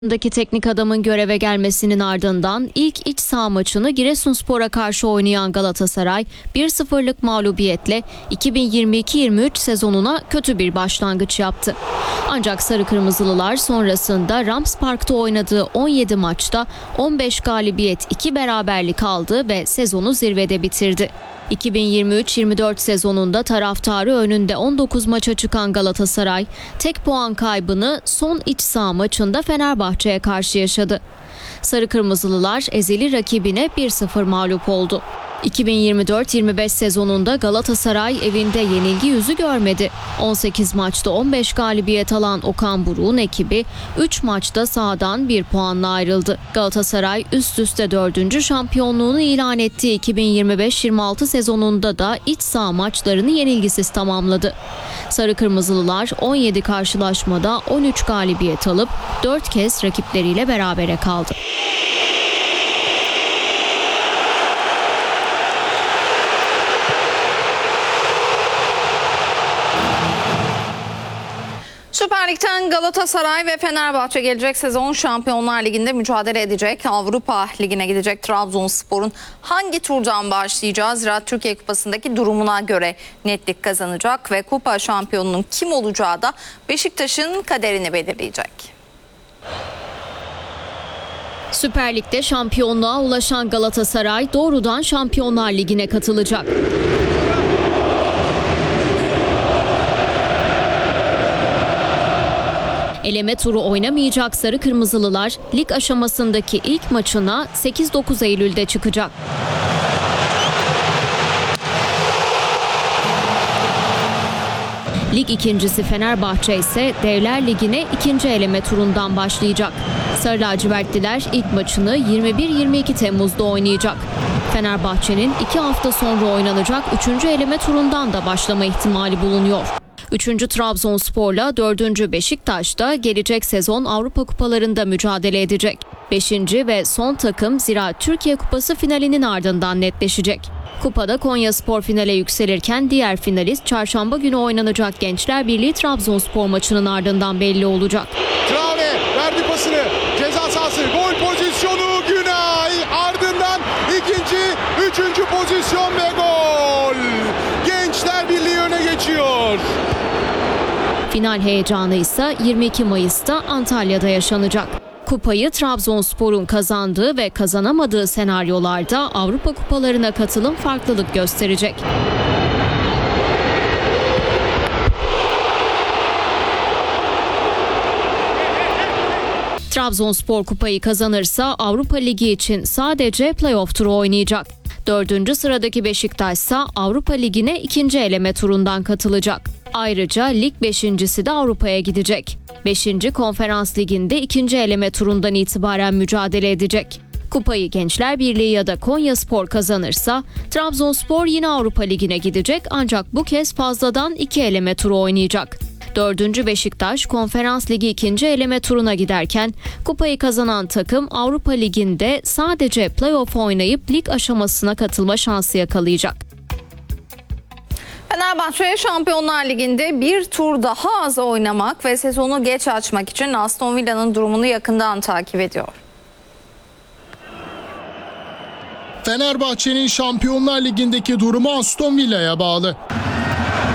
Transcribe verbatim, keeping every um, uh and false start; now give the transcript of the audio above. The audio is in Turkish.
Daki teknik adamın göreve gelmesinin ardından ilk iç saha maçını Giresunspor'a karşı oynayan Galatasaray bir sıfırlık mağlubiyetle iki bin yirmi iki yirmi üç sezonuna kötü bir başlangıç yaptı. Ancak Sarı Kırmızılılar sonrasında Rams Park'ta oynadığı on yedi maçta on beş galibiyet, iki beraberlik aldı ve sezonu zirvede bitirdi. iki bin yirmi üç yirmi dört sezonunda taraftarı önünde on dokuz maça çıkan Galatasaray, tek puan kaybını son iç saha maçında Fenerbahçe'ye karşı yaşadı. Sarı Kırmızılılar ezeli rakibine bir sıfır mağlup oldu. iki bin yirmi dört yirmi beş sezonunda Galatasaray evinde yenilgi yüzü görmedi. on sekiz maçta on beş galibiyet alan Okan Buruk'un ekibi üç maçta sahadan bir puanla ayrıldı. Galatasaray üst üste dördüncü şampiyonluğunu ilan ettiği iki bin yirmi beş yirmi altı sezonunda da iç saha maçlarını yenilgisiz tamamladı. Sarı Kırmızılılar on yedi karşılaşmada on üç galibiyet alıp dört kez rakipleriyle berabere kaldı. Süper Lig'den Galatasaray ve Fenerbahçe gelecek sezon Şampiyonlar Ligi'nde mücadele edecek. Avrupa Ligi'ne gidecek Trabzonspor'un hangi turdan başlayacağı Ziraat Türkiye Kupası'ndaki durumuna göre netlik kazanacak ve kupa şampiyonunun kim olacağı da Beşiktaş'ın kaderini belirleyecek. Süper Lig'de şampiyonluğa ulaşan Galatasaray doğrudan Şampiyonlar Ligi'ne katılacak. Eleme turu oynamayacak Sarı Kırmızılılar lig aşamasındaki ilk maçına sekiz dokuz Eylül'de çıkacak. Lig ikincisi Fenerbahçe ise Devler Ligi'ne ikinci eleme turundan başlayacak. Sarı lacivertliler ilk maçını yirmi bir yirmi iki Temmuz'da oynayacak. Fenerbahçe'nin iki hafta sonra oynanacak üçüncü eleme turundan da başlama ihtimali bulunuyor. üçüncü Trabzonspor'la dördüncü Beşiktaş'ta gelecek sezon Avrupa Kupalarında mücadele edecek. beşinci ve son takım Ziraat Türkiye Kupası finalinin ardından netleşecek. Kupada Konyaspor finale yükselirken diğer finalist çarşamba günü oynanacak Gençler Birliği Trabzonspor maçının ardından belli olacak. Traore verdi pasını, ceza sahası, gol pozisyonu, Günay ardından ikinci, üçüncü pozisyon ve gol. Gençler Birliği öne geçiyor. Final heyecanı ise yirmi iki Mayıs'ta Antalya'da yaşanacak. Kupayı Trabzonspor'un kazandığı ve kazanamadığı senaryolarda Avrupa Kupalarına katılım farklılık gösterecek. Trabzonspor kupayı kazanırsa Avrupa Ligi için sadece playoff turu oynayacak. Dördüncü sıradaki Beşiktaş ise Avrupa Ligi'ne ikinci eleme turundan katılacak. Ayrıca lig beşincisi de Avrupa'ya gidecek. Beşinci Konferans Ligi'nde ikinci eleme turundan itibaren mücadele edecek. Kupayı Gençler Birliği ya da Konyaspor kazanırsa Trabzonspor yine Avrupa Ligi'ne gidecek ancak bu kez fazladan iki eleme turu oynayacak. Dördüncü Beşiktaş Konferans Ligi ikinci eleme turuna giderken kupayı kazanan takım Avrupa Ligi'nde sadece playoff oynayıp lig aşamasına katılma şansı yakalayacak. Fenerbahçe Şampiyonlar Ligi'nde bir tur daha az oynamak ve sezonu geç açmak için Aston Villa'nın durumunu yakından takip ediyor. Fenerbahçe'nin Şampiyonlar Ligi'ndeki durumu Aston Villa'ya bağlı.